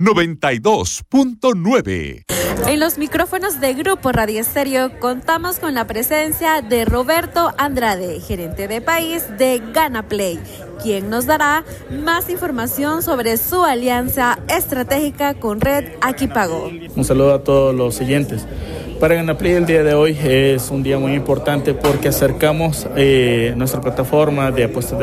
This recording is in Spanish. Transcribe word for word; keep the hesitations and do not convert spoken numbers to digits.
noventa y dos punto nueve. En los micrófonos de Grupo Radio Estéreo contamos con la presencia de Roberto Andrade, gerente de país de Ganaplay, quien nos dará más información sobre su alianza estratégica con Red Aquipago. Un saludo a todos los siguientes. Para Ganaplay el día de hoy es un día muy importante porque acercamos eh, nuestra plataforma de apuestas